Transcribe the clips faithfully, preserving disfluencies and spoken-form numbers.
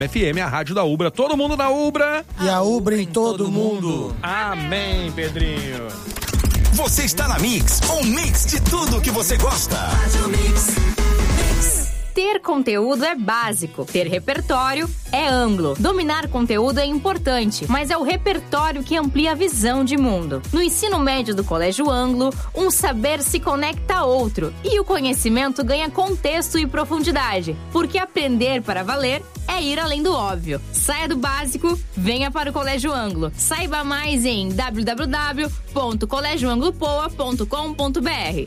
F M, a rádio da Ubra. Todo mundo na Ubra. E a Ubra em todo, todo mundo. mundo. Amém, Pedrinho. Você está na Mix, um mix de tudo que você gosta. Ter conteúdo é básico, ter repertório é amplo. Dominar conteúdo é importante, mas é o repertório que amplia a visão de mundo. No ensino médio do Colégio Anglo, um saber se conecta a outro e o conhecimento ganha contexto e profundidade, porque aprender para valer é ir além do óbvio. Saia do básico, venha para o Colégio Anglo. Saiba mais em w w w ponto colégio anglo poa ponto com ponto b r.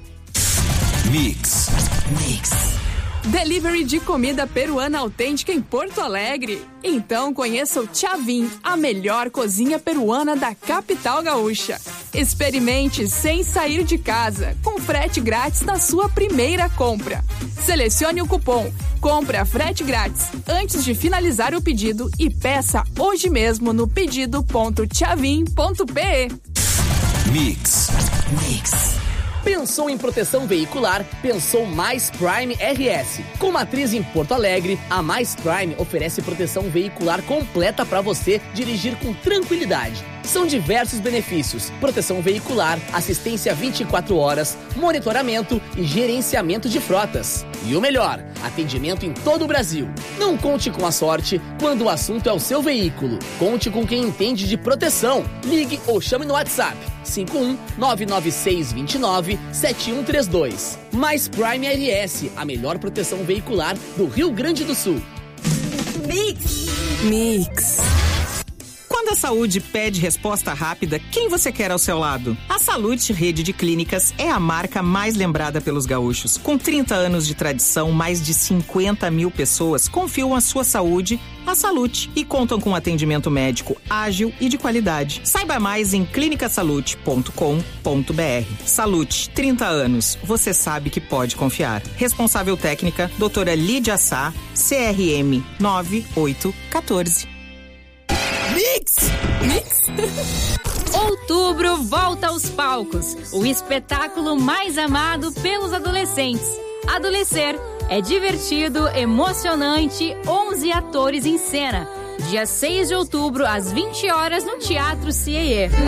Mix. Mix. Delivery de comida peruana autêntica em Porto Alegre? Então conheça o Chavin, a melhor cozinha peruana da capital gaúcha. Experimente sem sair de casa, com frete grátis na sua primeira compra. Selecione o cupom Compra Frete Grátis antes de finalizar o pedido e peça hoje mesmo no pedido ponto chavin ponto p e. Mix. Mix. Pensou em proteção veicular? Pensou Mais Prime R S. Com matriz em Porto Alegre, a Mais Prime oferece proteção veicular completa para você dirigir com tranquilidade. São diversos benefícios: proteção veicular, assistência vinte e quatro horas, monitoramento e gerenciamento de frotas. E o melhor, atendimento em todo o Brasil. Não conte com a sorte quando o assunto é o seu veículo. Conte com quem entende de proteção. Ligue ou chame no WhatsApp cinco um nove nove seis dois nove sete um três dois. Mais Prime R S, a melhor proteção veicular do Rio Grande do Sul. Mix. Mix. Quando a saúde pede resposta rápida, quem você quer ao seu lado? A Salute Rede de Clínicas é a marca mais lembrada pelos gaúchos. Com trinta anos de tradição, mais de cinquenta mil pessoas confiam a sua saúde à Salute e contam com atendimento médico ágil e de qualidade. Saiba mais em clinica salute ponto com ponto b r. Salute, trinta anos. Você sabe que pode confiar. Responsável técnica, doutora Lídia Sá, C R M nove oito um quatro. Mix! Mix! Outubro volta aos palcos, o espetáculo mais amado pelos adolescentes. Adolescer é divertido, emocionante, onze atores em cena. Dia seis de outubro, às vinte horas, no Teatro C I E.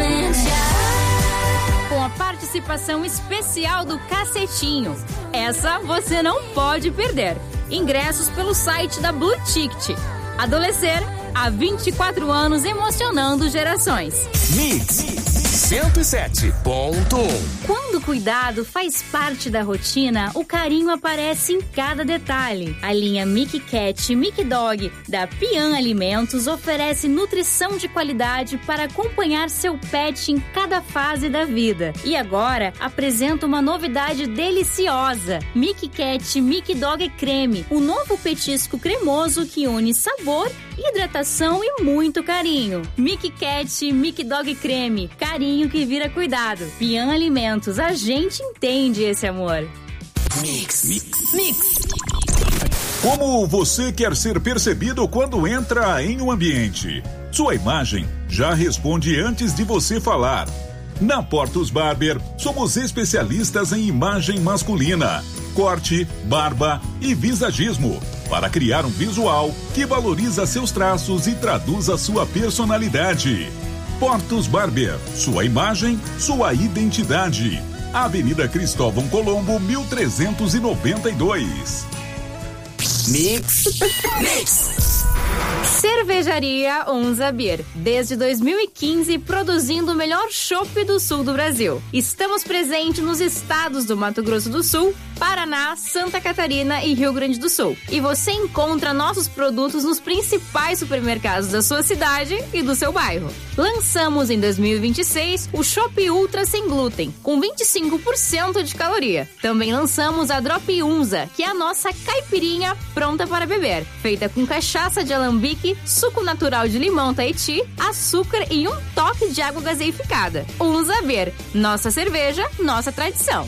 Com a participação especial do Cacetinho. Essa você não pode perder. Ingressos pelo site da Blue Ticket. Adolescer, há vinte e quatro anos, emocionando gerações. Mix cento e sete ponto um. Quando o cuidado faz parte da rotina, o carinho aparece em cada detalhe. A linha Mickey Cat Mickey Dog da Pian Alimentos oferece nutrição de qualidade para acompanhar seu pet em cada fase da vida. E agora apresenta uma novidade deliciosa: Mickey Cat Mickey Dog Creme, um novo petisco cremoso que une sabor, hidratação e muito carinho. Mickey Cat Mickey Dog Creme, carinho que vira cuidado. Pian Alimentos, a gente entende esse amor. Mix. Mix. Mix. Como você quer ser percebido quando entra em um ambiente? Sua imagem já responde antes de você falar. Na Portos Barber, somos especialistas em imagem masculina, corte, barba e visagismo, para criar um visual que valoriza seus traços e traduz a sua personalidade. Portos Barber, sua imagem, sua identidade. Avenida Cristóvão Colombo, mil trezentos e noventa e dois. Mix. Mix. Cervejaria Onza Beer, desde dois mil e quinze produzindo o melhor chopp do sul do Brasil. Estamos presentes nos estados do Mato Grosso do Sul, Paraná, Santa Catarina e Rio Grande do Sul. E você encontra nossos produtos nos principais supermercados da sua cidade e do seu bairro. Lançamos em dois mil e vinte e seis o Chopp Ultra sem glúten, com vinte e cinco por cento de caloria. Também lançamos a Drop Unza, que é a nossa caipirinha pronta para beber, feita com cachaça de alambique, suco natural de limão Tahiti, açúcar e um toque de água gaseificada. Unza Beer, nossa cerveja, nossa tradição.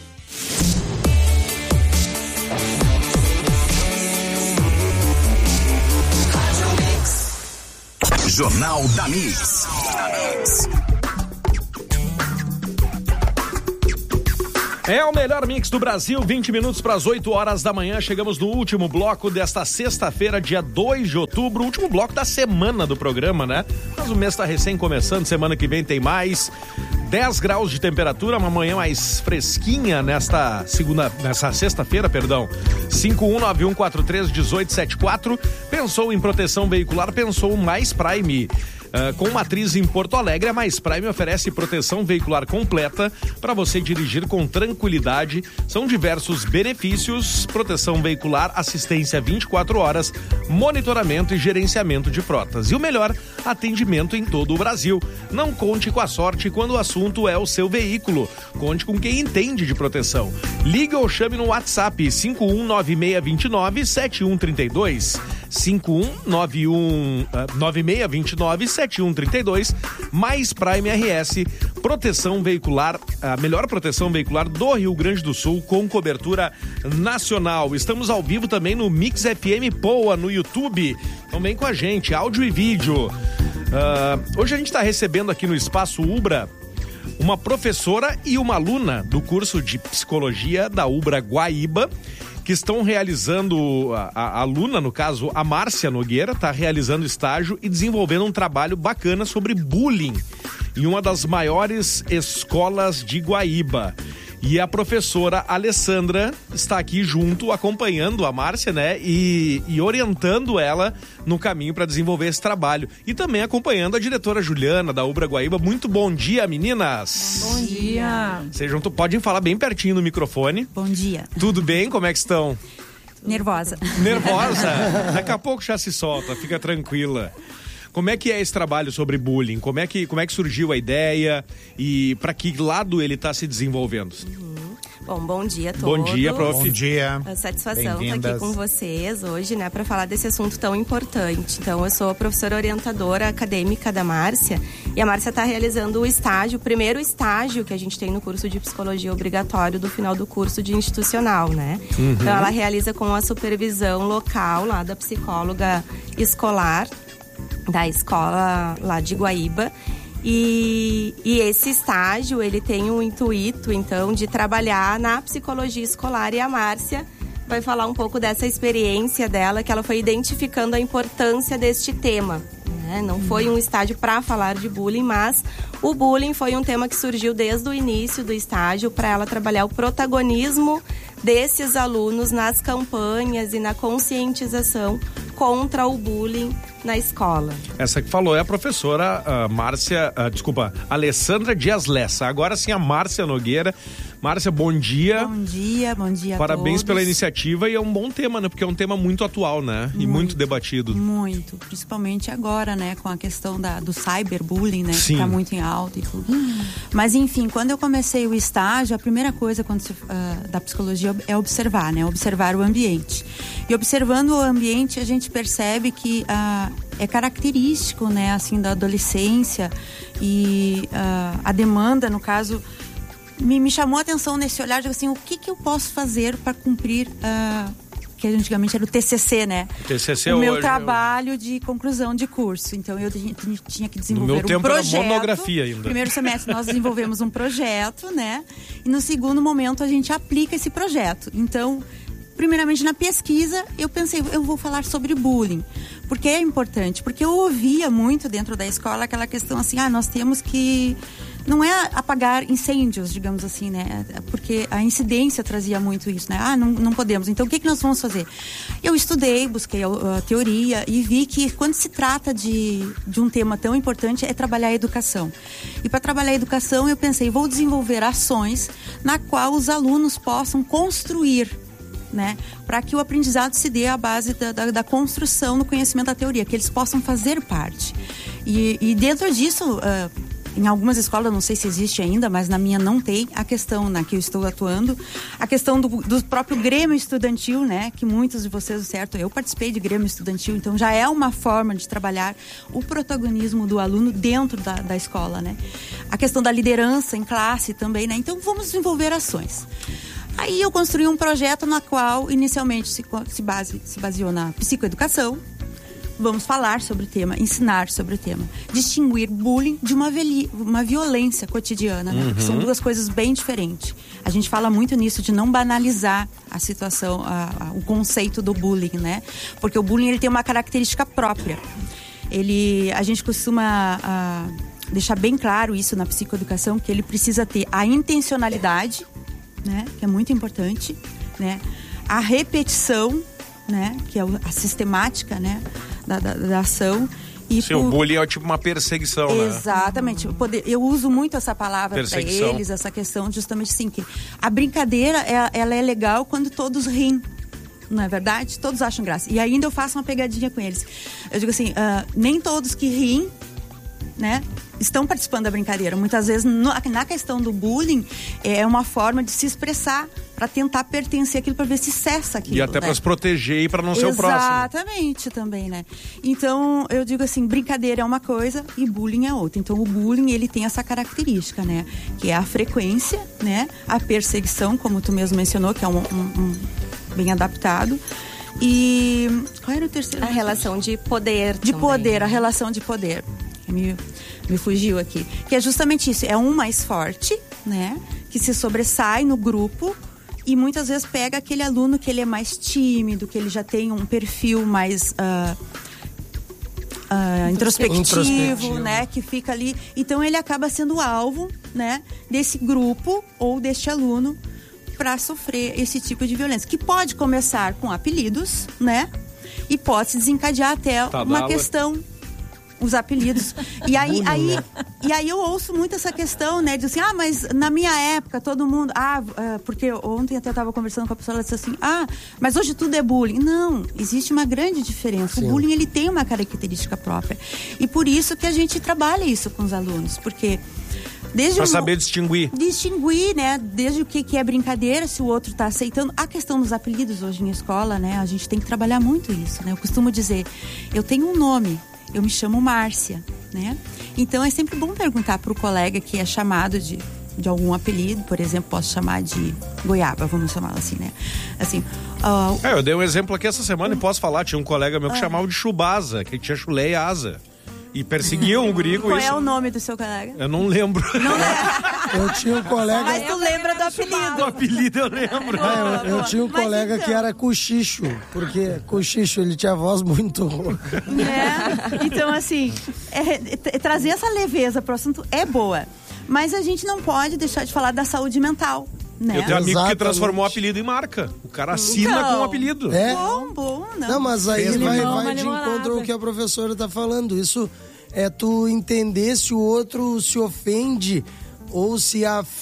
Jornal da Mix. É o melhor mix do Brasil, vinte minutos para as oito horas da manhã. Chegamos no último bloco desta sexta-feira, dia dois de outubro. Último bloco da semana do programa, né? Mas o mês está recém começando, semana que vem tem mais. dez graus de temperatura, uma manhã mais fresquinha nesta segunda, nessa sexta-feira, perdão. cinco um nove um quatro três um oito sete quatro. Pensou em proteção veicular? Pensou Mais Prime. Uh, com matriz em Porto Alegre, a Mais Prime oferece proteção veicular completa para você dirigir com tranquilidade. São diversos benefícios: proteção veicular, assistência vinte e quatro horas, monitoramento e gerenciamento de frotas. E o melhor, atendimento em todo o Brasil. Não conte com a sorte quando o assunto é o seu veículo. Conte com quem entende de proteção. Ligue ou chame no WhatsApp cinco um nove seis dois nove sete um três dois. cinco um nove um nove seis dois nove sete um três dois. Mais Prime R S, proteção veicular, a melhor proteção veicular do Rio Grande do Sul, com cobertura nacional. Estamos ao vivo também no Mix F M Poa no YouTube. Então vem com a gente, áudio e vídeo. Uh, hoje a gente está recebendo aqui no Espaço Ubra uma professora e uma aluna do curso de psicologia da Ubra Guaíba, que estão realizando, a, a aluna, no caso, a Márcia Nogueira, está realizando estágio e desenvolvendo um trabalho bacana sobre bullying em uma das maiores escolas de Guaíba. E a professora Alessandra está aqui junto, acompanhando a Márcia, né? E, e orientando ela no caminho para desenvolver esse trabalho. E também acompanhando a diretora Juliana, da Ubra Guaíba. Muito bom dia, meninas! Bom dia! Sejam, podem falar bem pertinho no microfone. Bom dia! Tudo bem? Como é que estão? Nervosa. Nervosa? Daqui a pouco já se solta, fica tranquila. Como é que é esse trabalho sobre bullying? Como é que, como é que surgiu a ideia e para que lado ele está se desenvolvendo? Uhum. Bom, bom dia a todos. Bom dia, prof. Bom dia. A satisfação estar aqui com vocês hoje, né, para falar desse assunto tão importante. Então, eu sou a professora orientadora acadêmica da Márcia e a Márcia está realizando o estágio, o primeiro estágio que a gente tem no curso de psicologia obrigatório do final do curso de institucional, né? Uhum. Então, ela realiza com a supervisão local lá da psicóloga escolar da escola lá de Guaíba. E, e esse estágio, ele tem o intuito, então, de trabalhar na psicologia escolar, e a Márcia vai falar um pouco dessa experiência dela, que ela foi identificando a importância deste tema, né? Não foi um estágio para falar de bullying, mas o bullying foi um tema que surgiu desde o início do estágio para ela trabalhar o protagonismo desses alunos nas campanhas e na conscientização contra o bullying na escola. Essa que falou é a professora uh, Márcia, uh, desculpa, Alessandra Dias Lessa. Agora sim a Márcia Nogueira. Márcia, bom dia. Bom dia, bom dia a Parabéns todos. pela iniciativa, e é um bom tema, né? Porque é um tema muito atual, né? E muito, muito debatido. Muito, principalmente agora, né? Com a questão da, do cyberbullying, né? Sim. Que tá muito em alta e tudo. Mas enfim, quando eu comecei o estágio, a primeira coisa quando se, uh, da psicologia é observar, né? Observar o ambiente. E observando o ambiente, a gente percebe que uh, é característico, né? Assim, da adolescência e uh, a demanda, no caso... Me, me chamou a atenção nesse olhar de assim, o que, que eu posso fazer para cumprir, uh, que antigamente era o T C C, né? T C C o meu hoje trabalho eu... de conclusão de curso. Então eu tinha que desenvolver no meu um tempo projeto. Era monografia ainda. No primeiro semestre nós desenvolvemos um projeto, né? E no segundo momento a gente aplica esse projeto. Então, primeiramente na pesquisa, eu pensei, eu vou falar sobre bullying. Por que é importante? Porque eu ouvia muito dentro da escola aquela questão assim, ah, nós temos que... Não é apagar incêndios, digamos assim, né? Porque a incidência trazia muito isso, né? Ah, não, não podemos. Então, o que, que nós vamos fazer? Eu estudei, busquei a, a teoria e vi que quando se trata de, de um tema tão importante é trabalhar a educação. E para trabalhar a educação, eu pensei, vou desenvolver ações na qual os alunos possam construir, né? Para que o aprendizado se dê à base da, da, da construção no conhecimento da teoria, que eles possam fazer parte. E, e dentro disso... Uh, Em algumas escolas, não sei se existe ainda, mas na minha não tem, a questão na que eu estou atuando, a questão do, do próprio Grêmio Estudantil, né? Que muitos de vocês, certo? Eu participei de Grêmio Estudantil, então já é uma forma de trabalhar o protagonismo do aluno dentro da, da escola, né? A questão da liderança em classe também, né? Então vamos desenvolver ações. Aí eu construí um projeto na qual inicialmente se, se, base, se baseou na psicoeducação, vamos falar sobre o tema, ensinar sobre o tema. Distinguir bullying de uma, veli- uma violência cotidiana, né? Uhum. São duas coisas bem diferentes. A gente fala muito nisso, de não banalizar a situação, a, a, o conceito do bullying, né? Porque o bullying, ele tem uma característica própria. Ele, a gente costuma a, deixar bem claro isso na psicoeducação, que ele precisa ter a intencionalidade, né? Que é muito importante, né? A repetição, né? Que é a sistemática, né? Da, da, da ação. E Sim, por... o bullying é tipo uma perseguição, Exatamente. né? Poder, eu uso muito essa palavra para eles, essa questão justamente assim, que a brincadeira, ela, ela é legal quando todos riem. Não é verdade? Todos acham graça. E ainda eu faço uma pegadinha com eles. Eu digo assim, uh, nem todos que riem, né, estão participando da brincadeira. Muitas vezes, no, na questão do bullying, é uma forma de se expressar para tentar pertencer àquilo, para ver se cessa aquilo. E até né? para se proteger e para não Exatamente, ser o próximo. Exatamente, também, né? Então, eu digo assim, brincadeira é uma coisa e bullying é outra. Então, o bullying, ele tem essa característica, né? Que é a frequência, né? A perseguição, como tu mesmo mencionou, que é um, um, um bem adaptado. E qual era o terceiro? A relação de poder. De também. poder, a relação de poder. Me, me fugiu aqui. Que é justamente isso, é um mais forte, né? Que se sobressai no grupo e muitas vezes pega aquele aluno que ele é mais tímido, que ele já tem um perfil mais uh, uh, introspectivo, introspectivo, né? Que fica ali. Então ele acaba sendo alvo, né? Desse grupo ou deste aluno para sofrer esse tipo de violência. Que pode começar com apelidos, né? E pode se desencadear até Tadala. uma questão... Os apelidos. E aí, aí, e aí eu ouço muito essa questão, né? De assim, ah, mas na minha época todo mundo... Ah, porque ontem até eu estava conversando com a pessoa, ela disse assim, ah, mas hoje tudo é bullying. Não, existe uma grande diferença. Sim. O bullying, ele tem uma característica própria. E por isso que a gente trabalha isso com os alunos, porque... Para saber distinguir. Distinguir, né? Desde o que, que é brincadeira, se o outro está aceitando. A questão dos apelidos hoje em escola, né? A gente tem que trabalhar muito isso, né? Eu costumo dizer, eu tenho um nome... Eu me chamo Márcia, né? Então é sempre bom perguntar para o colega que é chamado de, de algum apelido, por exemplo, posso chamar de Goiaba, vamos chamar assim, né? Assim, uh, é, eu dei um exemplo aqui essa semana um, e posso falar, tinha um colega meu que uh, chamava de Chubasa, que tinha chulé e asa. E perseguia um guri com Qual isso. Qual é o nome do seu colega? Eu não lembro. Não lembro. Eu tinha um colega... Mas tu lembra do apelido. Do apelido eu lembro. É, eu, eu tinha um colega então... que era Cochicho, porque Cochicho, ele tinha voz muito rouca. É, então assim, é, é, trazer essa leveza pro assunto é boa. Mas a gente não pode deixar de falar da saúde mental. Né? Eu tenho um amigo Exatamente. que transformou o apelido em marca. O cara assina então, com o apelido. É? Bom, bom, não. Não, mas aí Fez vai, limão, vai de encontro ao que a professora tá falando. Isso é tu entender se o outro se ofende ou se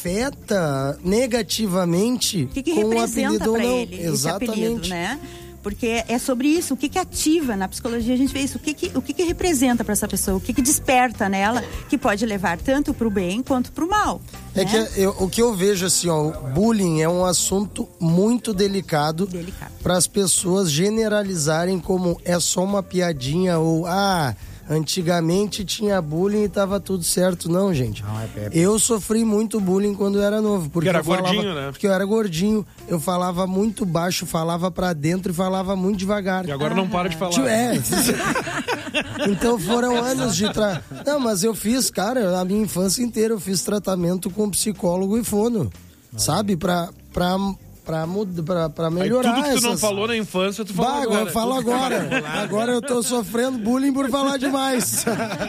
afeta negativamente o que que com o representa apelido ou pra não. ele, Exatamente. Esse apelido, né? Porque é sobre isso, o que que ativa na psicologia, a gente vê isso, o que que, o que, que representa para essa pessoa, o que que desperta nela, que pode levar tanto para o bem quanto para o mal. É né? que eu, o que eu vejo assim, ó, o bullying é um assunto muito delicado, delicado. Para as pessoas generalizarem como é só uma piadinha ou ah, antigamente tinha bullying e tava tudo certo. Não, gente. Não, é eu sofri muito bullying quando eu era novo. Porque, porque era eu falava, gordinho, né? Porque eu era gordinho, eu falava muito baixo, falava pra dentro e falava muito devagar. E agora ah, não para de falar. É. Então foram anos de... Tra... Não, mas eu fiz, cara, a minha infância inteira eu fiz tratamento com psicólogo e fono. Ah, sabe? Pra... pra Pra, pra, pra melhorar. Aí tudo que tu essas... não falou na infância, tu falou bah, agora. Eu falo agora. Agora eu tô sofrendo bullying por falar demais.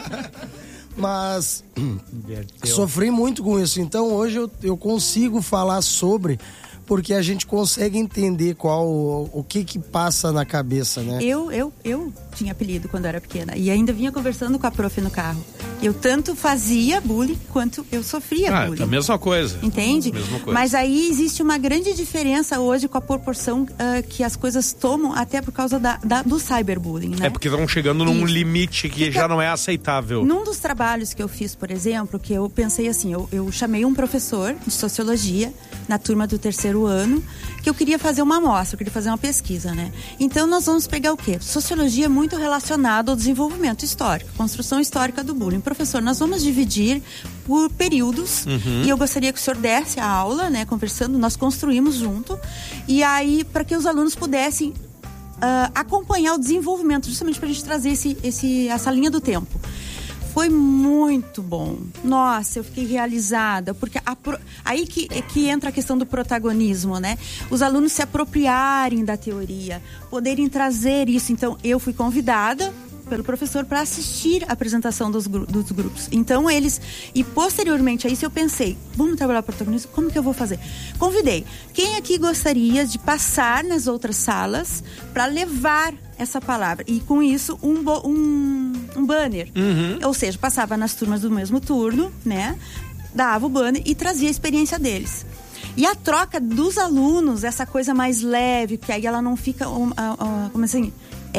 Mas sofri muito com isso. Então hoje eu, eu consigo falar sobre, porque a gente consegue entender qual o, o que que passa na cabeça, né? Eu, eu, eu tinha apelido quando eu era pequena e ainda vinha conversando com a prof no carro. Eu tanto fazia bullying quanto eu sofria ah, bullying. É a mesma coisa. Entende? Mesma coisa. Mas aí existe uma grande diferença hoje com a proporção uh, que as coisas tomam, até por causa da, da, do cyberbullying, né? É porque estão chegando num Isso. limite que Fica... já não é aceitável. Num dos trabalhos que eu fiz, por exemplo, que eu pensei assim, eu, eu chamei um professor de sociologia na turma do terceiro ano, que eu queria fazer uma amostra, eu queria fazer uma pesquisa, né? Então nós vamos pegar o quê? Sociologia é muito relacionada ao desenvolvimento histórico, construção histórica do bullying. Professor, nós vamos dividir por períodos uhum. e eu gostaria que o senhor desse a aula, né, conversando, nós construímos junto, e aí para que os alunos pudessem uh, acompanhar o desenvolvimento, justamente para a gente trazer esse, esse, essa linha do tempo. Foi muito bom. Nossa, eu fiquei realizada, porque a, aí que, que entra a questão do protagonismo, né? Os alunos se apropriarem da teoria, poderem trazer isso. Então, eu fui convidada pelo professor para assistir a apresentação dos, gru- dos grupos. Então, eles... E, posteriormente a isso, eu pensei, vamos trabalhar o protagonismo? Como que eu vou fazer? Convidei. Quem aqui gostaria de passar nas outras salas para levar essa palavra? E, com isso, um, bo- um, um banner. Uhum. Ou seja, passava nas turmas do mesmo turno, né? Dava o banner e trazia a experiência deles. E a troca dos alunos, essa coisa mais leve, que aí ela não fica... Um, uh, uh, como assim...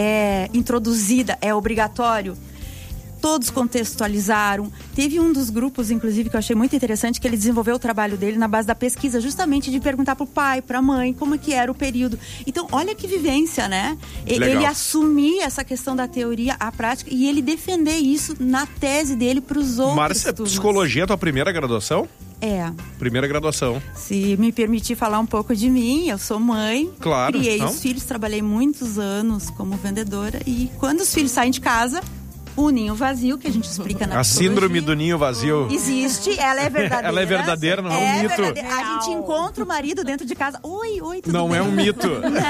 é introduzida, é obrigatório. Todos contextualizaram. Teve um dos grupos, inclusive, que eu achei muito interessante, que ele desenvolveu o trabalho dele na base da pesquisa, justamente de perguntar pro pai, pra mãe, como é que era o período. Então, olha que vivência, né? Legal. Ele assumir essa questão da teoria à prática e ele defender isso na tese dele pros outros. Márcia, psicologia é a tua primeira graduação? É. Primeira graduação. Se me permitir falar um pouco de mim, eu sou mãe. Claro. Criei não? os filhos, trabalhei muitos anos como vendedora. E quando os filhos saem de casa, o ninho vazio, que a gente explica na A síndrome do ninho vazio. Existe, ela é verdadeira. Ela é verdadeira, não é, é um mito. Verdadeira. A gente encontra o marido dentro de casa. Oi, oi, tudo Não bem? é um mito.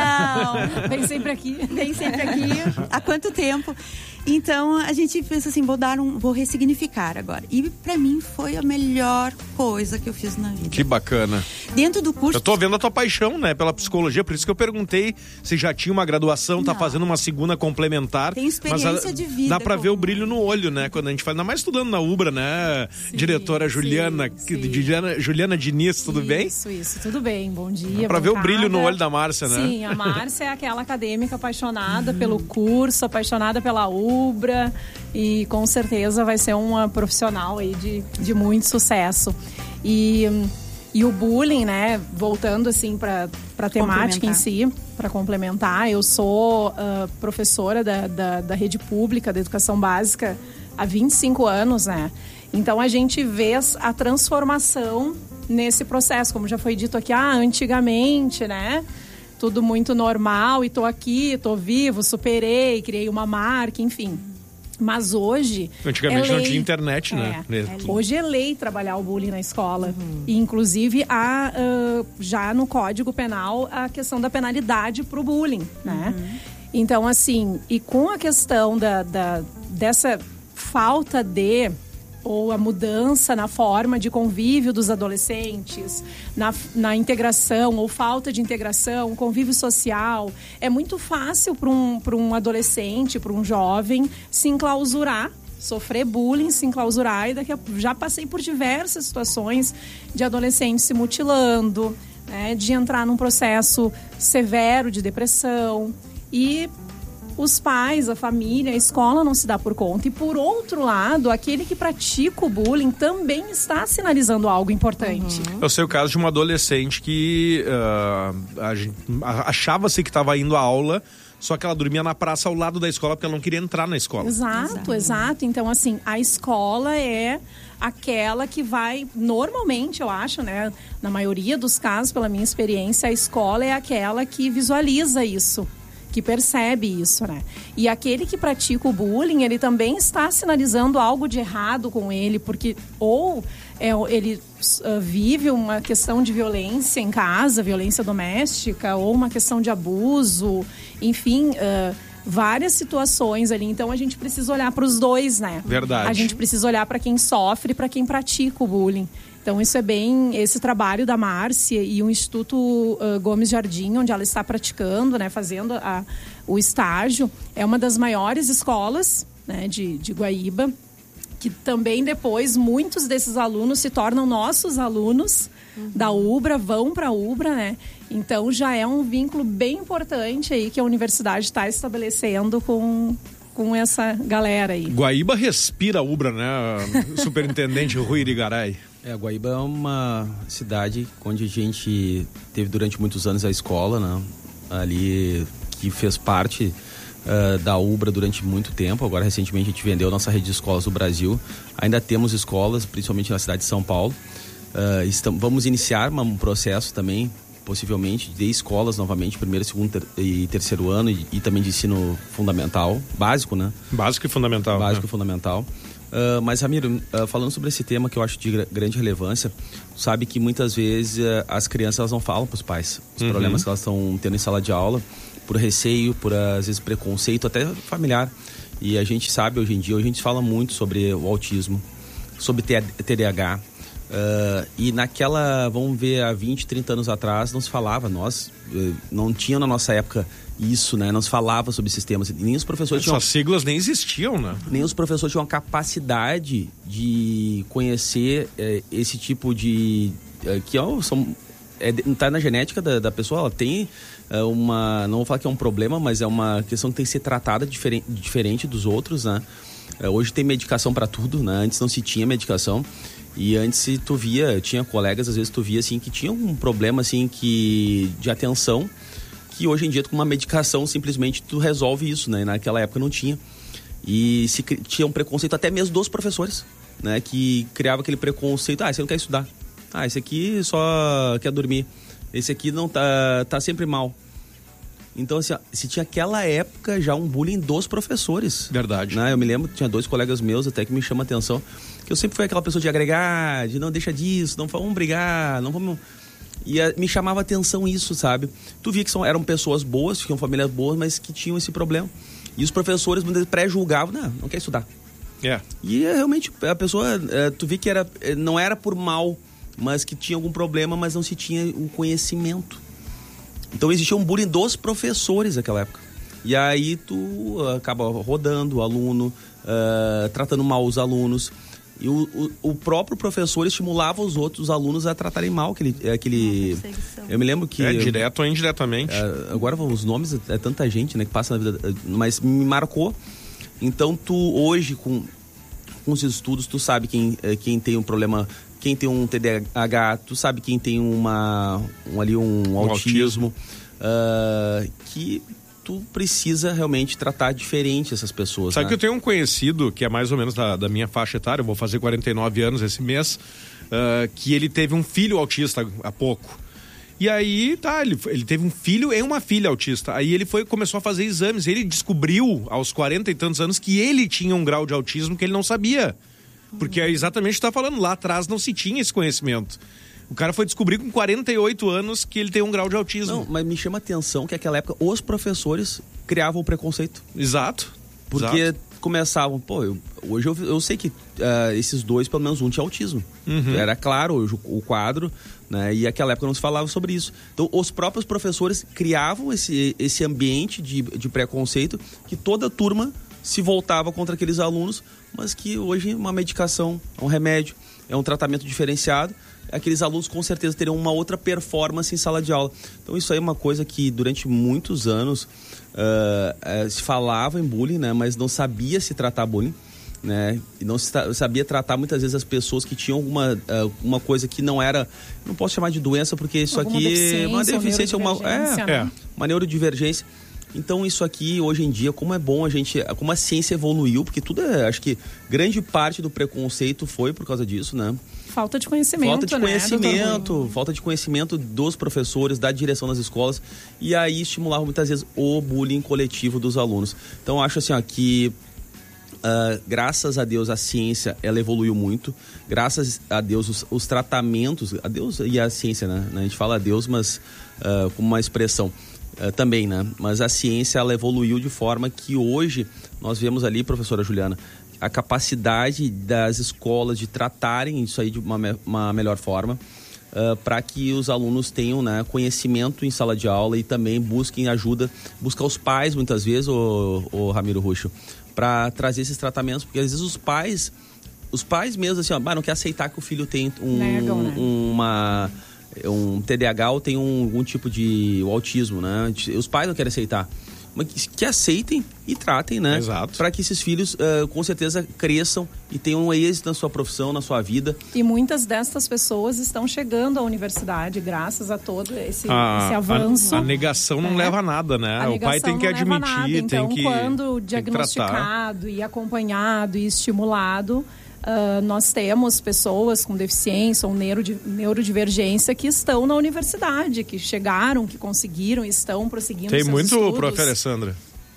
Não. Vem sempre aqui. Vem sempre aqui. Há quanto tempo? Então, a gente pensa assim, vou dar um, vou ressignificar agora. E pra mim foi a melhor coisa que eu fiz na vida. Que bacana. Dentro do curso... Eu tô vendo a tua paixão, né, pela psicologia, por isso que eu perguntei se já tinha uma graduação, Não. tá fazendo uma segunda complementar. Tem experiência mas a, de vida. Dá pra como... ver o brilho no olho, né, quando a gente faz, ainda mais estudando na Ubra, né, sim, diretora Juliana, sim, sim. Juliana, Juliana Diniz, tudo isso, bem? Isso, isso, tudo bem, bom dia. Dá pra ver bancada. o brilho no olho da Márcia, né? Sim, a Márcia é aquela acadêmica apaixonada pelo curso, apaixonada pela Ubra e com certeza vai ser uma profissional aí de, de muito sucesso. E, e o bullying, né, voltando assim para a temática em si, para complementar, eu sou uh, professora da, da, da rede pública da educação básica há vinte e cinco anos, né? Então a gente vê a transformação nesse processo, como já foi dito aqui, ah, antigamente, né? Tudo muito normal e tô aqui, tô vivo, superei, criei uma marca, enfim. Mas hoje... Antigamente é não tinha internet, né? É, é hoje é lei trabalhar o bullying na escola. Uhum. E, inclusive, há uh, já no Código Penal a questão da penalidade pro bullying, né? Uhum. Então, assim, e com a questão da, da, dessa falta de... ou a mudança na forma de convívio dos adolescentes, na, na integração ou falta de integração, convívio social. É muito fácil para um, para um adolescente, para um jovem, se enclausurar, sofrer bullying, se enclausurar. E daqui a, já passei por diversas situações de adolescentes se mutilando, né, de entrar num processo severo de depressão e... os pais, a família, a escola não se dá por conta. E, por outro lado, aquele que pratica o bullying também está sinalizando algo importante. Uhum. Eu sei o caso de uma adolescente que uh, achava-se que estava indo à aula, só que ela dormia na praça ao lado da escola porque ela não queria entrar na escola. Exato, exato. exato. Então, assim, a escola é aquela que vai, normalmente, eu acho, né? Na maioria dos casos, pela minha experiência, a escola é aquela que visualiza isso, que percebe isso, né? E aquele que pratica o bullying, ele também está sinalizando algo de errado com ele, porque ou é, ele uh, vive uma questão de violência em casa, violência doméstica, ou uma questão de abuso, enfim, uh, várias situações ali. Então a gente precisa olhar para os dois, né? Verdade. A gente precisa olhar para quem sofre e para quem pratica o bullying. Então, isso é bem... Esse trabalho da Márcia e o Instituto uh, Gomes Jardim, onde ela está praticando, né, fazendo a, o estágio, é uma das maiores escolas, né, de, de Guaíba, que também depois muitos desses alunos se tornam nossos alunos uhum. da Ubra, vão para a Ubra, né? Então, já é um vínculo bem importante aí que a universidade está estabelecendo com... com essa galera aí. Guaíba respira Ubra, né? Superintendente Rui Irigaray. É, Guaíba é uma cidade onde a gente teve durante muitos anos a escola, né? Ali que fez parte uh, da Ubra durante muito tempo. Agora, recentemente, a gente vendeu a nossa rede de escolas do Brasil. Ainda temos escolas, principalmente na cidade de São Paulo. Uh, estamos, vamos iniciar um processo também possivelmente, de escolas novamente, primeiro, segundo ter, e terceiro ano, e, e também de ensino fundamental, básico, né? Básico e fundamental. Básico né? e fundamental. Uh, mas, Ramiro, uh, falando sobre esse tema que eu acho de gra- grande relevância, sabe que muitas vezes uh, as crianças elas não falam para os pais os uhum. problemas que elas estão tendo em sala de aula, por receio, por às vezes preconceito, até familiar. E a gente sabe hoje em dia, hoje a gente fala muito sobre o autismo, sobre T D A H. Uh, e naquela, vamos ver, há vinte, trinta anos atrás, não se falava, nós uh, não tinha na nossa época isso, né? Não se falava sobre esses temas. Nem os professores Essas tinham... siglas nem existiam, né? Nem os professores tinham a capacidade de conhecer uh, esse tipo de... Uh, que ó, são, é, tá na genética da, da pessoa, ela tem uh, uma... Não vou falar que é um problema, mas é uma questão que tem que ser tratada diferente, diferente dos outros, né? Uh, hoje tem medicação para tudo, né? Antes não se tinha medicação. E antes tu via, tinha colegas, às vezes tu via assim, que tinha um problema assim, que, de atenção, que hoje em dia com uma medicação simplesmente tu resolve isso, né? Naquela época não tinha. E se, tinha um preconceito até mesmo dos professores, né? Que criava aquele preconceito, ah, você não quer estudar. Ah, esse aqui só quer dormir. Esse aqui não tá, tá sempre mal. Então, assim, ó, se tinha aquela época já um bullying dos professores. Verdade. Né? Eu me lembro, tinha dois colegas meus até que me chamam a atenção, que eu sempre fui aquela pessoa de agregar, de não deixa disso, não vamos brigar, não vamos... E a, me chamava a atenção isso, sabe? Tu via que são, eram pessoas boas, tinham famílias boas, mas que tinham esse problema. E os professores muitas vezes pré-julgavam, não, não quer estudar. É. E realmente a pessoa, tu via que era, não era por mal, mas que tinha algum problema, mas não se tinha o conhecimento. Então existia um bullying dos professores naquela época. E aí tu uh, acaba rodando o aluno, uh, tratando mal os alunos. E o, o, o próprio professor estimulava os outros alunos a tratarem mal aquele... aquele eu me lembro que... É, direto ou indiretamente. Uh, agora os nomes, é tanta gente, né, que passa na vida... Mas me marcou. Então tu hoje, com, com os estudos, tu sabe quem, quem tem um problema... Quem tem um T D A H, tu sabe quem tem uma, um, ali um, um autismo, autismo. Uh, que tu precisa realmente tratar diferente essas pessoas. Sabe, né? Que eu tenho um conhecido, que é mais ou menos da, da minha faixa etária, eu vou fazer quarenta e nove anos esse mês, uh, que ele teve um filho autista há pouco. E aí, tá, ele, ele teve um filho e uma filha autista. Aí ele foi, começou a fazer exames, ele descobriu aos quarenta e tantos anos que ele tinha um grau de autismo que ele não sabia. Porque é exatamente o que você está falando, lá atrás não se tinha esse conhecimento. O cara foi descobrir com quarenta e oito anos que ele tem um grau de autismo. Não, mas me chama a atenção que naquela época os professores criavam o preconceito. Exato. Porque Exato. Começavam, pô, eu, hoje eu, eu sei que uh, esses dois, pelo menos um tinha autismo. Uhum. Era claro o, o quadro, né? E naquela época não se falava sobre isso. Então os próprios professores criavam esse, esse ambiente de, de preconceito que toda a turma se voltava contra aqueles alunos, mas que hoje uma medicação, um remédio, é um tratamento diferenciado, aqueles alunos com certeza teriam uma outra performance em sala de aula. Então isso aí é uma coisa que durante muitos anos uh, uh, se falava em bullying, né, mas não sabia se tratar bullying, né, e não se sabia tratar muitas vezes as pessoas que tinham alguma uh, uma coisa que não era, não posso chamar de doença porque isso alguma aqui é uma deficiência, uma, é, né? uma neurodivergência. Então isso aqui, hoje em dia, como é bom a gente, como a ciência evoluiu, porque tudo é, acho que grande parte do preconceito foi por causa disso, né? Falta de conhecimento, Falta de né, conhecimento, falta de conhecimento dos professores, da direção das escolas, e aí estimulava muitas vezes o bullying coletivo dos alunos. Então acho assim, ó, que uh, graças a Deus a ciência, ela evoluiu muito, graças a Deus os, os tratamentos, a Deus e a ciência, né? A gente fala a Deus, mas uh, como uma expressão. Uh, também, né? Mas a ciência, ela evoluiu de forma que hoje nós vemos ali, professora Juliana, a capacidade das escolas de tratarem isso aí de uma, me- uma melhor forma, uh, para que os alunos tenham, né, conhecimento em sala de aula e também busquem ajuda, buscar os pais muitas vezes, o, o Ramiro Ruxo, para trazer esses tratamentos, porque às vezes os pais, os pais mesmo assim, ó, ah, não quer aceitar que o filho tem um, Negam, né? uma... um T D A H ou tem um, algum tipo de autismo, né? Os pais não querem aceitar. Mas que, que aceitem e tratem, né? Exato. Para que esses filhos, uh, com certeza, cresçam e tenham um êxito na sua profissão, na sua vida. E muitas destas pessoas estão chegando à universidade graças a todo esse, a, esse avanço. A, a negação não né? leva a nada, né? A o pai tem que não leva admitir, nada. Então, tem que quando tem diagnosticado que e acompanhado e estimulado, Uh, nós temos pessoas com deficiência ou neurodi- neurodivergência que estão na universidade, que chegaram, que conseguiram, estão prosseguindo Tem seus muito, estudos. prof. Alessandra?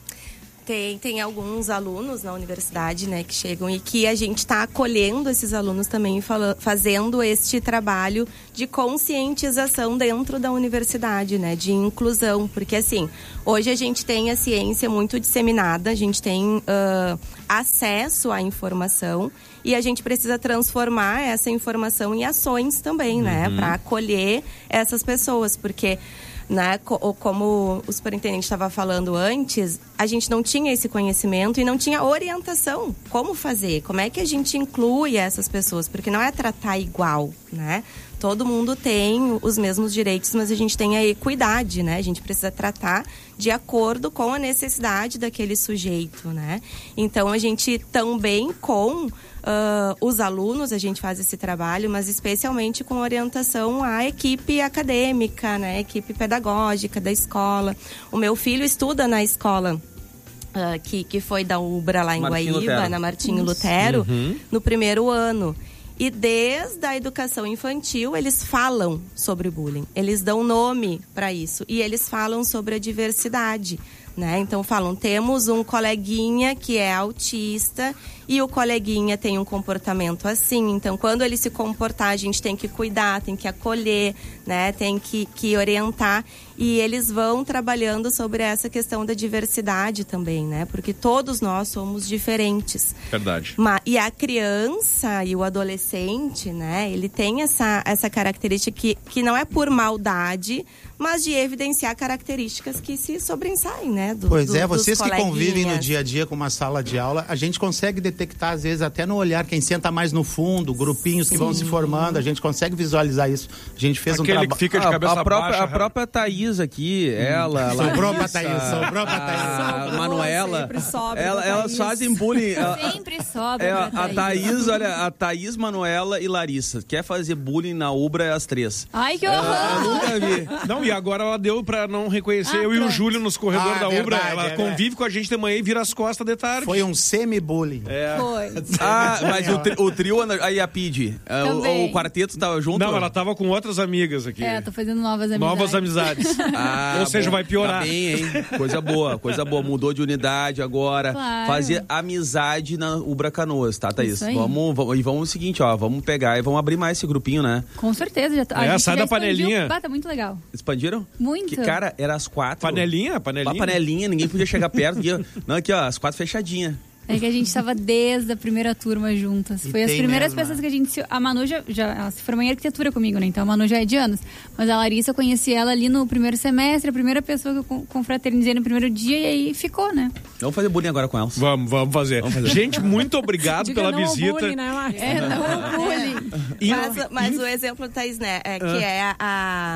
Tem, tem alguns alunos na universidade, né, que chegam e que a gente está acolhendo esses alunos também, fala, fazendo este trabalho de conscientização dentro da universidade, né, de inclusão, porque assim, hoje a gente tem a ciência muito disseminada, a gente tem uh, acesso à informação e a gente precisa transformar essa informação em ações também, né, Uhum. para acolher essas pessoas, porque né, como o superintendente estava falando antes, a gente não tinha esse conhecimento e não tinha orientação. Como fazer? Como é que a gente inclui essas pessoas? Porque não é tratar igual, né? Todo mundo tem os mesmos direitos, mas a gente tem a equidade, né? A gente precisa tratar de acordo com a necessidade daquele sujeito, né? Então, a gente também com uh, os alunos, a gente faz esse trabalho, mas especialmente com orientação à equipe acadêmica, né? Equipe pedagógica da escola. O meu filho estuda na escola uh, que, que foi da Ubra lá em Martinho Guaíba, Lutero. na Martinho Isso. Lutero, Uhum. no primeiro ano. E desde a educação infantil, eles falam sobre bullying. Eles dão nome para isso. E eles falam sobre a diversidade, né? Então falam, temos um coleguinha que é autista e o coleguinha tem um comportamento assim. Então, quando ele se comportar, a gente tem que cuidar, tem que acolher, né? Tem que, que orientar. E eles vão trabalhando sobre essa questão da diversidade também, né? Porque todos nós somos diferentes. Verdade. Ma- E a criança e o adolescente, né? Ele tem essa, essa característica que, que não é por maldade, mas de evidenciar características que se sobressaem, né? Do, Pois do- é, dos vocês que convivem no coleguinhas. dia a dia com uma sala de aula, a gente consegue detectar, às vezes, até no olhar, quem senta mais no fundo, grupinhos que vão se formando, a gente consegue visualizar isso. A gente fez um trabalho... a, a própria, a própria Thaís aqui, ela... Sobrou pra Larissa, Thaís, sobrou pra Thaís. A Sobrou, Manuela, sempre sobra ela, pra elas Thaís. fazem bullying. ela- Sempre sobra É, pra a Thaís, olha, a Thaís, Manuela e Larissa. Quer fazer bullying na Ubra é as três. Ai, que É, horror! eu nunca vi. Não, e agora ela deu pra não reconhecer Ah, eu e o pronto. Júlio nos corredores Ah, da Ubra. verdade, Ela é convive com a gente de manhã e vira as costas de tarde. Foi um semi-bullying. É. Foi. Ah, mas o, tri, o trio, anda- aí a Pid, ah, Também. o, o quarteto tava junto? Não, ela tava com outras amigas aqui. É, tô fazendo novas amizades. Novas amizades. Ah, Ou seja, bom, vai piorar. Tá bem, hein? Coisa boa, coisa boa. Mudou de unidade agora. Claro. Fazer amizade na Ubra Canoas, tá, Thaís? Isso aí. Vamos, vamos, e vamos o seguinte, ó, vamos pegar e vamos abrir mais esse grupinho, né? Com certeza. Já, a É, gente sai já da expandiu. panelinha. Bah, tá muito legal. Expandiram? Muito. Que, cara, era as quatro. Panelinha? Panelinha? Uma panelinha, ninguém podia chegar perto. Aqui, ó. Não, aqui, ó, as quatro fechadinhas. É que a gente estava desde a primeira turma juntas. E Foi as tem primeiras mesmo, pessoas né? que a gente se... A Manu já, já ela se formou em arquitetura comigo, né? Então a Manu já é de anos. Mas a Larissa, eu conheci ela ali no primeiro semestre, a primeira pessoa que eu con- confraternizei no primeiro dia e aí ficou, né? Vamos fazer bullying agora com elas. Vamos, vamos fazer. Vamos fazer. Gente, muito obrigado Diga pela não ao visita. bullying, né, Marcia? É, não é bullying. Mas, mas o exemplo, Thaís, né, é que é a, a-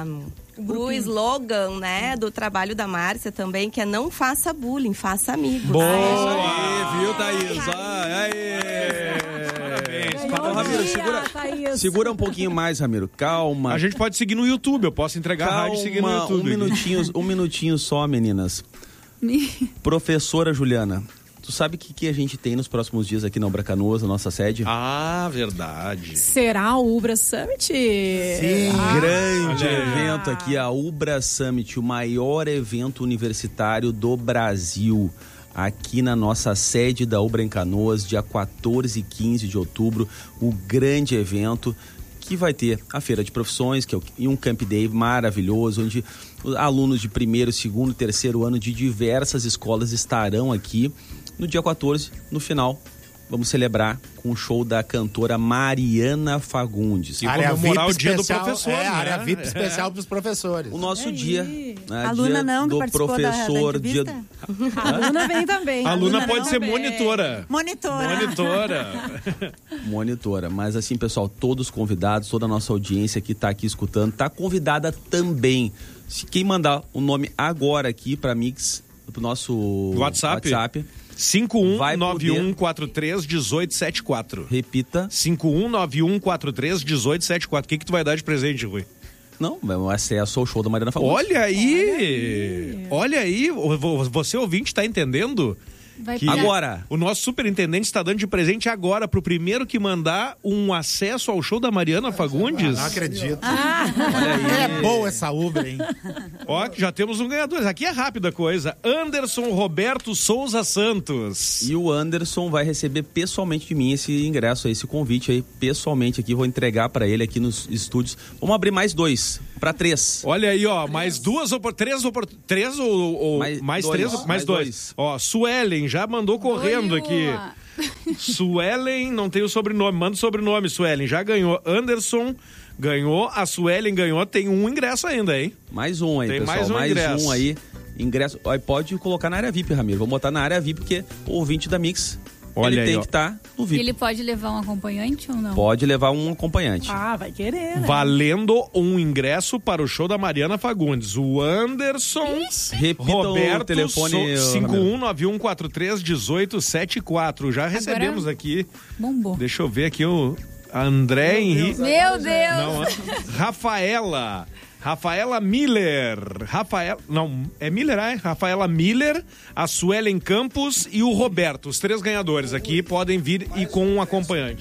o slogan, né, do trabalho da Márcia também, que é não faça bullying, faça amigos. Boa! Aí, viu, Thaís? Ai, aí. Ô, Ramiro, segura, Thaís. segura um pouquinho mais, Ramiro. Calma. A gente pode seguir no YouTube, eu posso entregar a rádio e seguir no Calma, YouTube. um minutinho, um minutinho só, meninas. Professora Juliana, tu sabe o que, que a gente tem nos próximos dias aqui na Ubra Canoas, na nossa sede? Ah, verdade. Será o Ubra Summit? Sim. Grande olha aí. evento aqui, a Ubra Summit, o maior evento universitário do Brasil. Aqui na nossa sede da Ubra em Canoas, dia quatorze e quinze de outubro, o grande evento que vai ter a Feira de Profissões, que é o- e um Camp Day maravilhoso, onde os alunos de primeiro, segundo e terceiro ano de diversas escolas estarão aqui no dia quatorze, no final. Vamos celebrar com o show da cantora Mariana Fagundes. E comemorar o dia do especial, professor, É, né? área V I P especial para os professores. O nosso dia, né, Aluna dia não, que do participou da- da professor, dia entrevista? A aluna vem também. A aluna não pode ser também. monitora. Monitora. Monitora. monitora. Mas assim, pessoal, todos convidados, toda a nossa audiência que está aqui escutando, tá convidada também. Se quem mandar o nome agora aqui para Mix, pro nosso WhatsApp. WhatsApp, cinco um Vai nove um quatro três um oito sete quatro. repita. cinco um nove um quatro três um oito sete quatro. O que que tu vai dar de presente, Rui? Não, é um acesso ao show da Mariana Fagundes. Olha aí! Olha aí! O- vo- Você ouvinte tá entendendo? Vai Que Agora. O nosso superintendente está dando de presente agora pro primeiro que mandar um acesso ao show da Mariana Fagundes. Ah, não acredito. Ah. É boa essa Uber, hein? Ó, já temos um ganhador. Aqui é rápida coisa. Anderson Roberto Souza Santos. E o Anderson vai receber pessoalmente de mim esse ingresso aí, esse convite aí, pessoalmente aqui. Vou entregar para ele aqui nos estúdios. Vamos abrir mais dois, para três. Olha aí, ó, mais duas oportunidades. Três oportunidades. Três ou, ou mais, mais dois, três? Mais, mais dois. dois. Ó, Suelen já mandou correndo Oi, aqui. Suelen, não tem o sobrenome. Manda o sobrenome, Suelen. Já ganhou. Anderson ganhou. A Suelen ganhou. Tem um ingresso ainda, hein? Mais um aí, tem pessoal. Mais um, mais ingresso. um aí. Ingresso. Ó, pode colocar na área V I P, Ramiro. Vamos botar na área V I P, porque o ouvinte da Mix... Olha ele aí, tem ó. que estar tá no V I P. Ele pode levar um acompanhante ou não? Pode levar um acompanhante. Ah, vai querer, né? Valendo um ingresso para o show da Mariana Fagundes. O Anderson Repita Roberto o telefone so, cinco um nove um quatro três um oito sete quatro. Já recebemos Agora, aqui. Bombou. Deixa eu ver aqui o André Henrique. Meu Deus! Não, Rafaela. Rafaela Miller, Rafael, não, é Miller, é? Rafaela Miller, a Suelen Campos e o Roberto, os três ganhadores aqui podem vir e com um acompanhante.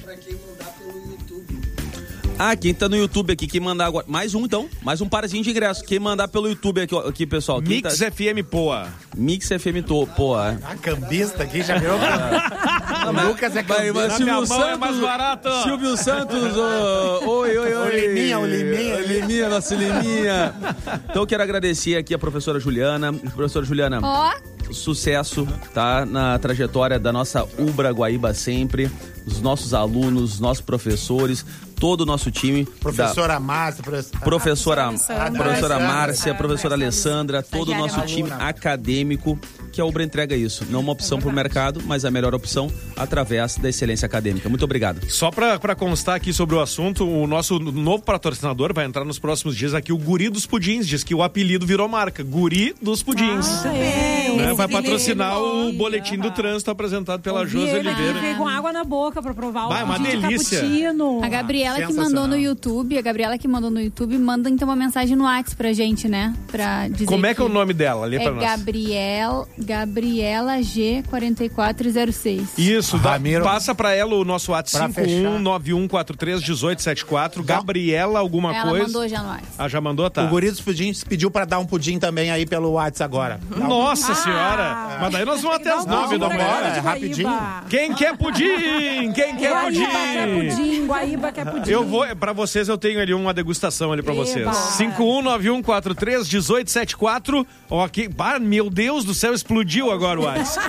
Ah, quem tá no YouTube aqui, quem mandar agora, mais um então, mais um parzinho de ingresso, quem mandar pelo YouTube aqui, aqui pessoal. Mix tá... F M Poa. Mix F M Poa. A cambista aqui já virou. O Lucas é cambista. Silvio Santos é mais barato. Silvio Santos, oh, oi, oi, oi. O Liminha, o Liminha. O Liminha, nosso Liminha. Então eu quero agradecer aqui a professora Juliana. Professora Juliana, oh. sucesso, tá? Na trajetória da nossa Ubra Guaíba sempre. Os nossos alunos, os nossos professores, todo o nosso time. Professora da... Márcia, professora, professora, professora, professora Márcia, professora Alessandra, todo o nosso time acadêmico, que a Ubra entrega isso. Não uma opção para o mercado, mas a melhor opção através da excelência acadêmica. Muito obrigado. Só para constar aqui sobre o assunto, o nosso novo patrocinador vai entrar nos próximos dias aqui, o Guri dos Pudins. Diz que o apelido virou marca. Guri dos Pudins. Ah, é. Né? Vai patrocinar o boletim do trânsito apresentado pela Josi Oliveira. Fiquei com água na boca para provar o Vai, uma delícia. cappuccino. A Gabriela que mandou no YouTube, a Gabriela que mandou no YouTube, manda então uma mensagem no WhatsApp pra gente, né? Pra dizer Como é que, que é o nome dela? Ali é pra nós. Gabriel, Gabriela G quatro quatro zero seis. Isso, dá, passa pra ela o nosso WhatsApp cinco um nove um quatro três um oito sete quatro. Gabriela, alguma ela coisa? Ela mandou já no WhatsApp. Ah, já mandou? Tá. O Guri dos Pudins pediu pra dar um pudim também aí pelo WhatsApp agora. Nossa ah, senhora! Mas daí nós vamos até as nove da manhã. É rapidinho. Quem quer pudim? Quem quer pudim? Quer pudim, Guaíba quer pudim. Eu vou, pra vocês eu tenho ali uma degustação ali pra Eba. vocês. cinco um nove um quatro três um oito sete quatro. Ok, ah, meu Deus do céu, explodiu agora o WhatsApp.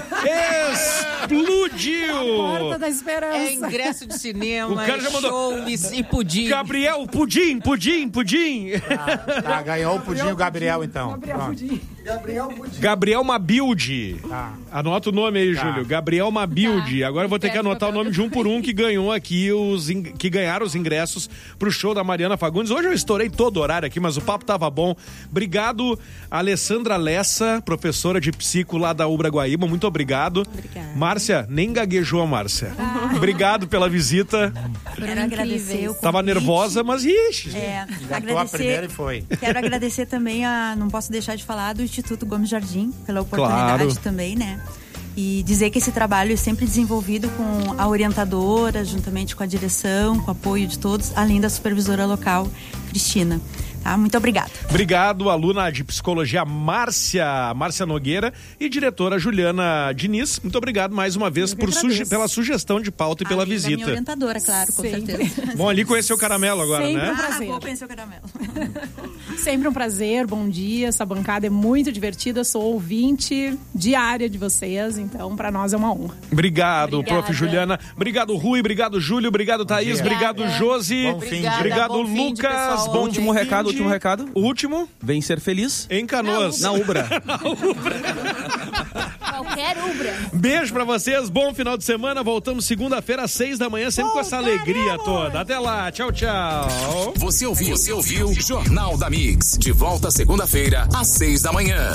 Explodiu! A porta da esperança. É ingresso de cinema, o cara já mandou. Show e pudim. Gabriel, pudim, pudim, pudim. Ah, tá, ganhou o pudim o Gabriel então. Gabriel Pudim. Gabriel Pudim. Gabriel Mabilde. Tá. Anota o nome aí, tá. Júlio. Gabriel Mabilde. Tá. Agora eu vou ter que anotar o nome de um por um que ganhou aqui, os in... que ganharam os ingressos pro show da Mariana Fagundes. Hoje eu estourei todo o horário aqui, mas o papo tava bom. Obrigado, Alessandra Lessa, professora de psico lá da Ubra Guaíba. Muito obrigado. Obrigada. Márcia, nem gaguejou a Márcia. Ah. Obrigado pela visita. Quero agradecer o convite. Tava nervosa, mas ixi. É, agradecer, a primeira e foi. Quero agradecer também a, não posso deixar de falar, do Instituto Gomes Jardim, pela oportunidade claro. também, né? E dizer que esse trabalho é sempre desenvolvido com a orientadora, juntamente com a direção, com o apoio de todos, além da supervisora local, Cristina. Tá? Muito obrigada. Obrigado, aluna de psicologia Márcia, Márcia Nogueira e diretora Juliana Diniz. Muito obrigado mais uma vez por suge- pela sugestão de pauta e pela além visita. Da minha orientadora, claro, com Sempre. certeza. Bom, ali conhecer o caramelo agora, Sempre né? um prazer. Ah, vou conhecer o caramelo. Sempre um prazer, bom dia. Essa bancada é muito divertida. Sou ouvinte diária de vocês, então para nós é uma honra. Obrigado, Obrigada. prof. Juliana. Obrigado, Rui. Obrigado, Júlio. Obrigado, Thaís. Obrigado, Josi. Bom fim de Obrigado, bom fim de Lucas. pessoal. Bom Último fim recado, de... último recado. O último? Vem ser feliz. Em Canoas. Na Ubra. Na Ubra. Qualquer Ubra. Beijo pra vocês. Bom final de semana. Voltamos segunda-feira às seis da manhã, sempre Voltaremos. com essa alegria toda. Até lá. Tchau, tchau. Você ouviu? Você ouviu? Jornal da Mix. De volta segunda-feira às seis da manhã.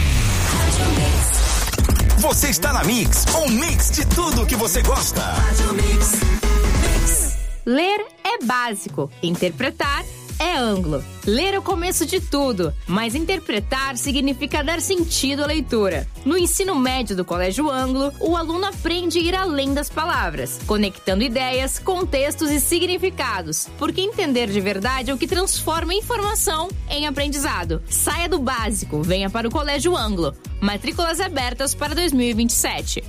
Você está na Mix, um mix de tudo que você gosta. Ler é básico, interpretar é Anglo. Ler é o começo de tudo, mas interpretar significa dar sentido à leitura. No ensino médio do Colégio Anglo, o aluno aprende a ir além das palavras, conectando ideias, contextos e significados, porque entender de verdade é o que transforma informação em aprendizado. Saia do básico, venha para o Colégio Anglo. Matrículas abertas para dois mil e vinte e sete.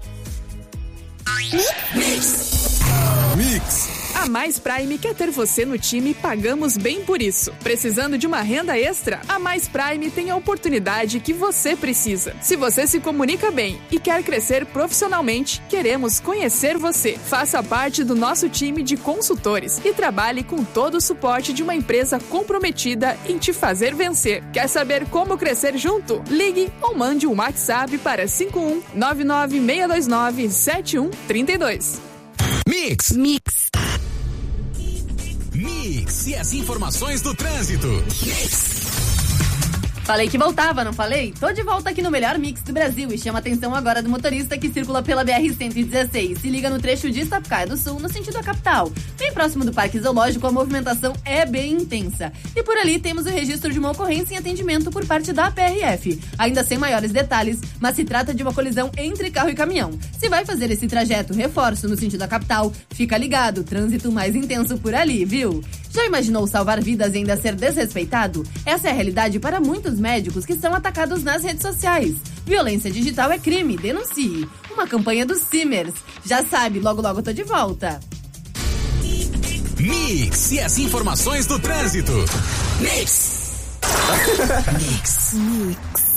Mix. Mix. A Mais Prime quer ter você no time e pagamos bem por isso. Precisando de uma renda extra? A Mais Prime tem a oportunidade que você precisa. Se você se comunica bem e quer crescer profissionalmente, queremos conhecer você. Faça parte do nosso time de consultores e trabalhe com todo o suporte de uma empresa comprometida em te fazer vencer. Quer saber como crescer junto? Ligue ou mande um WhatsApp para cinco um nove nove seis dois nove sete um três dois. Mix. Mix. Mix e as informações do trânsito. Mix. Falei que voltava, não falei? Tô de volta aqui no melhor mix do Brasil e chama a atenção agora do motorista que circula pela B R cento e dezesseis. Se liga no trecho de Sapucaia do Sul, no sentido da capital. Bem próximo do Parque Zoológico, a movimentação é bem intensa. E por ali temos o registro de uma ocorrência em atendimento por parte da P R F. Ainda sem maiores detalhes, mas se trata de uma colisão entre carro e caminhão. Se vai fazer esse trajeto, reforço, no sentido da capital, fica ligado, trânsito mais intenso por ali, viu? Já imaginou salvar vidas e ainda ser desrespeitado? Essa é a realidade para muitos médicos que são atacados nas redes sociais. Violência digital é crime, denuncie. Uma campanha do Simers. Já sabe, logo logo tô de volta. Mix e as informações do trânsito. Mix. Mix. Mix.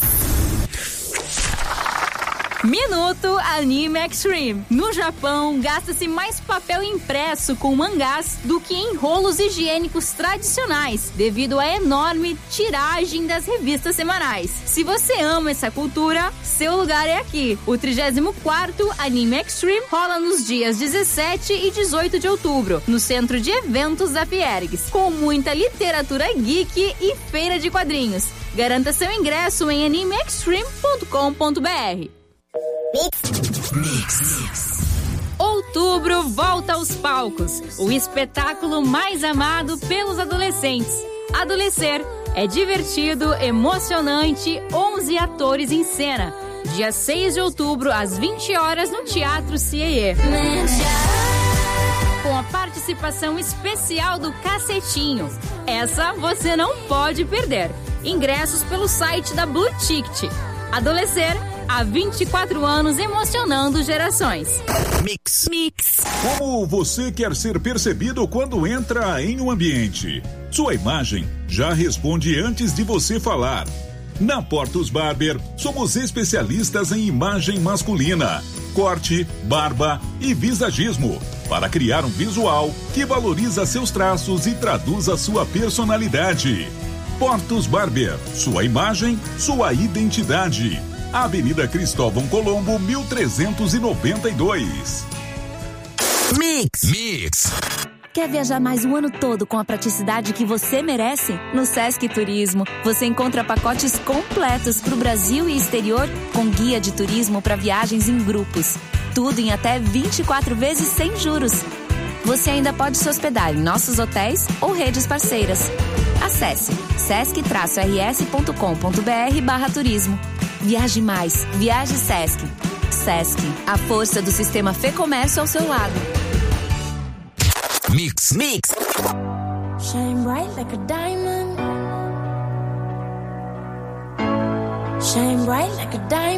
Minuto Anime Extreme. No Japão, gasta-se mais papel impresso com mangás do que em rolos higiênicos tradicionais, devido à enorme tiragem das revistas semanais. Se você ama essa cultura, seu lugar é aqui. O trigésimo quarto Anime Extreme rola nos dias dezessete e dezoito de outubro, no Centro de Eventos da Fiergs, com muita literatura geek e feira de quadrinhos. Garanta seu ingresso em anime extreme ponto com ponto b r. Mix. Mix. Outubro volta aos palcos. O espetáculo mais amado pelos adolescentes. Adolescer é divertido, emocionante, onze atores em cena. Dia seis de outubro, às vinte horas, no Teatro C I E. Com a participação especial do Cacetinho. Essa você não pode perder. Ingressos pelo site da Blue Ticket. Adolescer, há vinte e quatro anos, emocionando gerações. Mix. Mix. Como você quer ser percebido quando entra em um ambiente? Sua imagem já responde antes de você falar. Na Portos Barber, somos especialistas em imagem masculina, corte, barba e visagismo, para criar um visual que valoriza seus traços e traduz a sua personalidade. Portos Barber, sua imagem, sua identidade. Avenida Cristóvão Colombo, mil trezentos e noventa e dois. Mix. Mix. Quer viajar mais o ano todo com a praticidade que você merece? No Sesc Turismo, você encontra pacotes completos para o Brasil e exterior, com guia de turismo para viagens em grupos. Tudo em até vinte e quatro vezes sem juros. Você ainda pode se hospedar em nossos hotéis ou redes parceiras. Acesse sesc r s ponto com ponto b r barra turismo. Viaje mais. Viaje Sesc. Sesc, a força do sistema Fê Comércio ao seu lado. Mix. Mix. Shine bright like a diamond. Shine bright like a diamond.